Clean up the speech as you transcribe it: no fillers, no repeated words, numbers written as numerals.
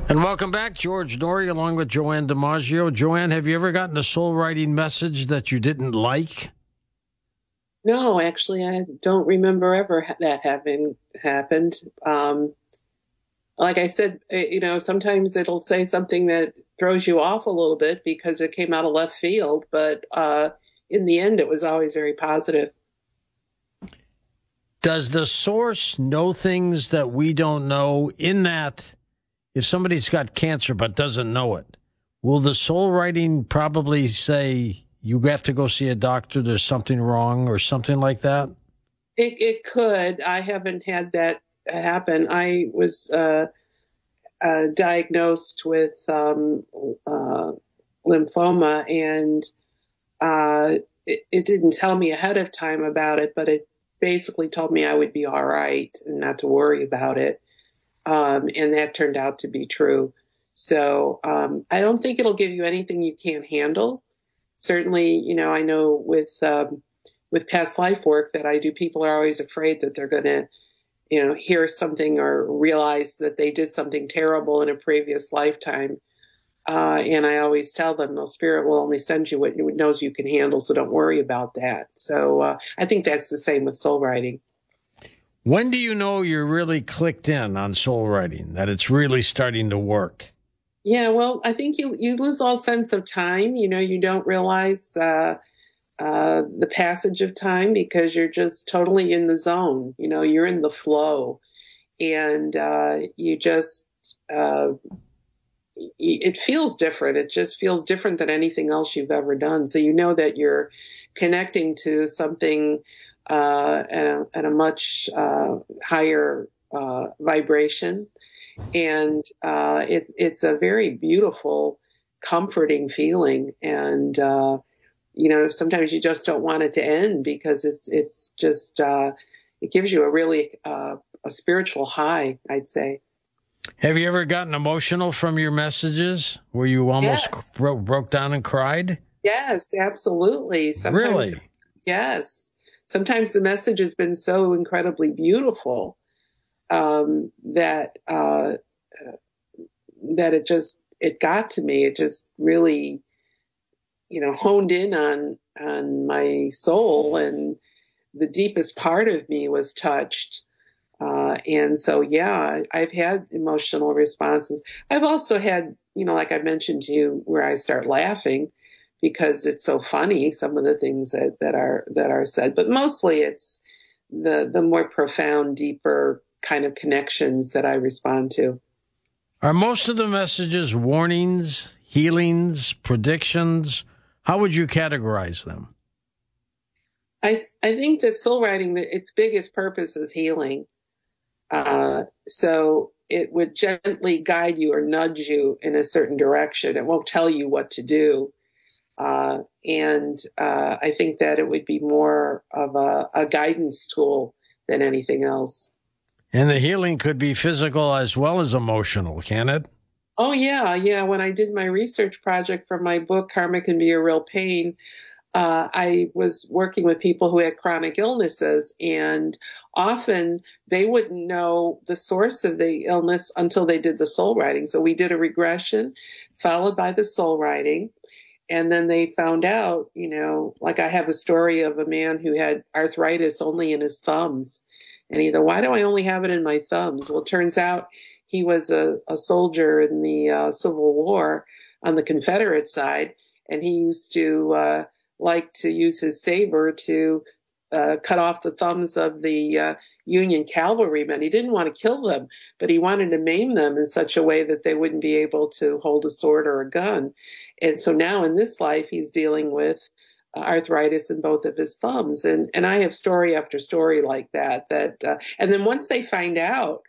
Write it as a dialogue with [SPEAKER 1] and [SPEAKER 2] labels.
[SPEAKER 1] And welcome back, George Noory, along with Joanne DiMaggio. Joanne, have you ever gotten a soul writing message that you didn't like?
[SPEAKER 2] No, actually, I don't remember ever that having happened. Like I said, sometimes it'll say something that throws you off a little bit because it came out of left field, but in the end, it was always very positive.
[SPEAKER 1] Does the source know things that we don't know, in that if somebody's got cancer but doesn't know it, will the soul writing probably say, you have to go see a doctor, there's something wrong, or something like that?
[SPEAKER 2] It could. I haven't had that happen. I was diagnosed with lymphoma, and it didn't tell me ahead of time about it, but it basically told me I would be all right and not to worry about it. And that turned out to be true. So I don't think it'll give you anything you can't handle. Certainly, I know with past life work that I do, people are always afraid that they're going to, hear something or realize that they did something terrible in a previous lifetime. And I always tell them, no, Spirit will only send you what it knows you can handle, so don't worry about that. So I think that's the same with soul writing.
[SPEAKER 1] When do you know you're really clicked in on soul writing, that it's really starting to work?
[SPEAKER 2] Yeah, well, I think you lose all sense of time. You don't realize the passage of time because you're just totally in the zone. You're in the flow, and you just it feels different. It just feels different than anything else you've ever done. So you know that you're connecting to something at a much higher vibration. And it's a very beautiful, comforting feeling. And, sometimes you just don't want it to end because it's just, it gives you a really, a spiritual high, I'd say.
[SPEAKER 1] Have you ever gotten emotional from your messages where you almost
[SPEAKER 2] Yes.
[SPEAKER 1] broke down and cried?
[SPEAKER 2] Yes, absolutely. Sometimes,
[SPEAKER 1] Really?
[SPEAKER 2] yes. Sometimes the message has been so incredibly beautiful that it got to me. It just really, honed in on my soul, and the deepest part of me was touched. And so, yeah, I've had emotional responses. I've also had, like I mentioned to you, where I start laughing because it's so funny, some of the things that are said, but mostly it's the more profound, deeper kind of connections that I respond to.
[SPEAKER 1] Are most of the messages warnings, healings, predictions? How would you categorize them?
[SPEAKER 2] I think that soul writing, its biggest purpose is healing. So it would gently guide you or nudge you in a certain direction. It won't tell you what to do. And I think that it would be more of a guidance tool than anything else.
[SPEAKER 1] And the healing could be physical as well as emotional, can it?
[SPEAKER 2] Oh, yeah. Yeah. When I did my research project for my book, Karma Can Be a Real Pain, I was working with people who had chronic illnesses, and often they wouldn't know the source of the illness until they did the soul writing. So we did a regression followed by the soul writing. And then they found out, like I have a story of a man who had arthritis only in his thumbs. And he thought, why do I only have it in my thumbs? Well, it turns out he was a soldier in the Civil War on the Confederate side. And he used to like to use his saber to cut off the thumbs of the Union cavalrymen. He didn't want to kill them, but he wanted to maim them in such a way that they wouldn't be able to hold a sword or a gun. And so now in this life, he's dealing with arthritis in both of his thumbs. And I have story after story like that. And then once they find out